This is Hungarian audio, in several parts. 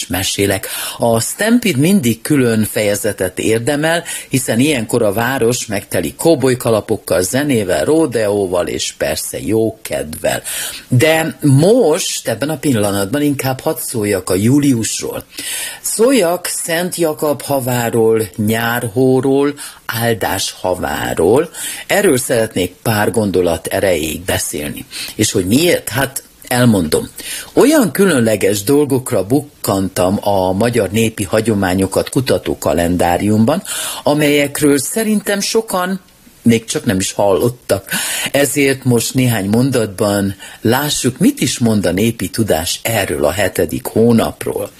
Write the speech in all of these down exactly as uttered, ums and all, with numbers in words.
mesélek. A Stampede mindig külön fejezetet érdemel, hiszen ilyenkor a város megteli kóbolykalapokkal, zenével, rodeóval és persze jó kedvel. De most, ebben a pillanatban inkább hadd szóljak a júliusról. Szóljak Szent Jakab haváról, nyárhóról, áldás haváról. Erről szeretnék pár gondolat erejéig beszélni. És hogy miért? Hát elmondom. Olyan különleges dolgokra bukkantam a magyar népi hagyományokat kutató kalendáriumban, amelyekről szerintem sokan még csak nem is hallottak. Ezért most néhány mondatban lássuk, mit is mond a népi tudás erről a hetedik hónapról.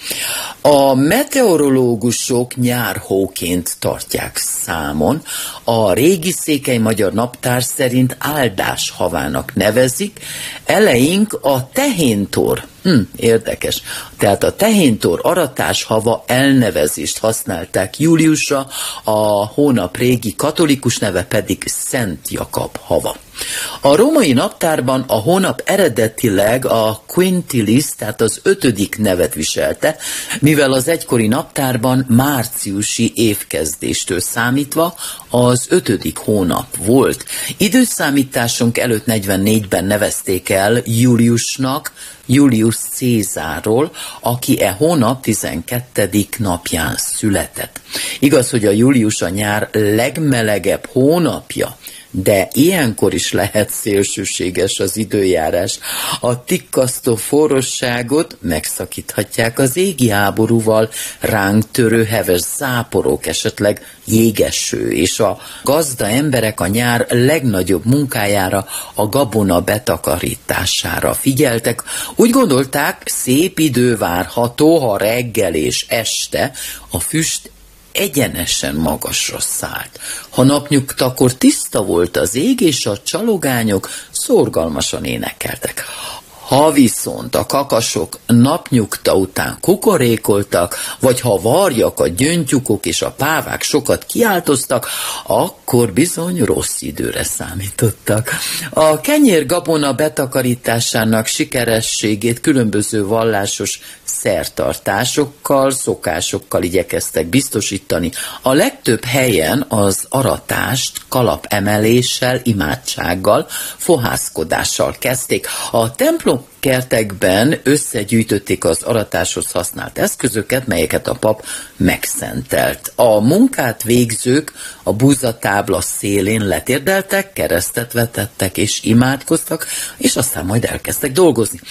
A meteorológusok nyárhóként tartják számon, a régi székely magyar naptár szerint áldás havának nevezik, eleink a tehéntor. Hm, érdekes. Tehát a tehéntor aratás hava elnevezést használták júliusra, a hónap régi katolikus neve pedig Szent Jakab hava. A római naptárban a hónap eredetileg a quintilis, tehát az ötödik nevet viselte, mivel az egykori naptárban márciusi évkezdéstől számítva az ötödik hónap volt. Időszámításunk előtt negyvennégyben nevezték el Júliusnak, Julius Cézárról, aki e hónap tizenkettedik napján született. Igaz, hogy a július a nyár legmelegebb hónapja, de ilyenkor is lehet szélsőséges az időjárás. A tikkasztó forrosságot megszakíthatják az égi háborúval ránk törő heves záporok, esetleg jégeső, és a gazda emberek a nyár legnagyobb munkájára, a gabona betakarítására figyeltek. Úgy gondolták, szép idő várható, ha reggel és este a füst egyenesen magasra szállt. Ha napnyugta, akkor tiszta volt az ég, és a csalogányok szorgalmasan énekeltek. Ha viszont a kakasok napnyugta után kukorékoltak, vagy ha varjak, a gyöngytyúkok és a pávák sokat kiáltoztak, akkor bizony rossz időre számítottak. A kenyér-gabona betakarításának sikerességét különböző vallásos szertartásokkal, szokásokkal igyekeztek biztosítani. A legtöbb helyen az aratást kalapemeléssel, imádsággal, fohászkodással kezdték. A templom kertekben összegyűjtötték az aratáshoz használt eszközöket, melyeket a pap megszentelt. A munkát végzők a búzatábla szélén letérdeltek, keresztet vetettek és imádkoztak, és aztán majd elkezdtek dolgozni.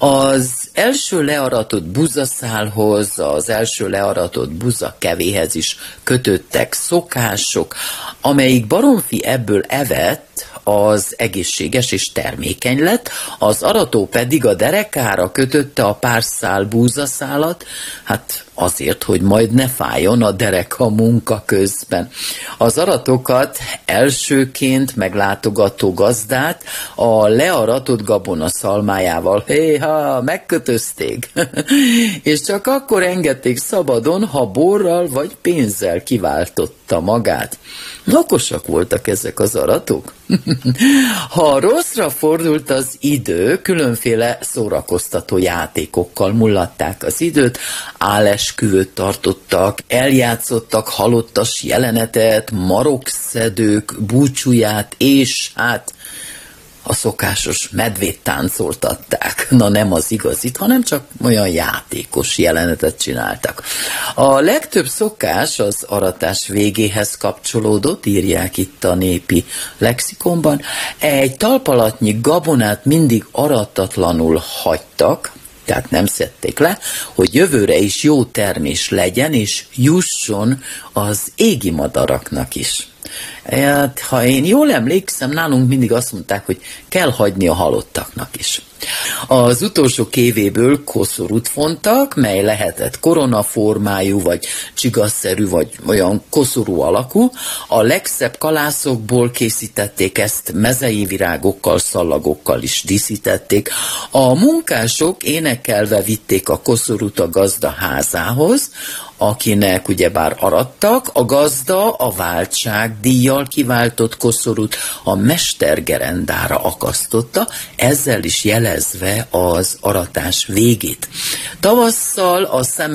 Az első learatott búzaszálhoz, az első learatott búzakevéhez is kötöttek szokások, amelyik baromfi ebből evett, az egészséges és termékeny lett, az arató pedig a derekára kötötte a pár szál búzaszálat, hát azért, hogy majd ne fájjon a dereka munka közben. Az aratokat elsőként meglátogató gazdát a learatott gabona szalmájával héha, megkötözték, és csak akkor engedték szabadon, ha borral vagy pénzzel kiváltotta magát. Okosak voltak ezek az aratok. Ha rosszra fordult az idő, különféle szórakoztató játékokkal mullatták az időt, álesküvőt tartottak, eljátszottak halottas jelenetet, marokszedők búcsúját, és hát a szokásos medvét táncoltatták. Na nem az igazit, hanem csak olyan játékos jelenetet csináltak. A legtöbb szokás az aratás végéhez kapcsolódott, írják itt a népi lexikonban. Egy talpalatnyi gabonát mindig arattatlanul hagytak, tehát nem szedték le, hogy jövőre is jó termés legyen, és jusson az égi madaraknak is. Hát, ha én jól emlékszem, nálunk mindig azt mondták, hogy kell hagyni a halottaknak is. Az utolsó kévéből koszorút fontak, mely lehetett koronaformájú, vagy csigaszerű, vagy olyan koszorú alakú. A legszebb kalászokból készítették ezt, mezei virágokkal, szallagokkal is díszítették. A munkások énekelve vitték a koszorút a gazda házához, akinek ugyebár arattak, a gazda a váltságdíjjal kiváltott koszorút a mestergerendára akasztotta, ezzel is jelezve az aratás végét. Tavasszal a szeme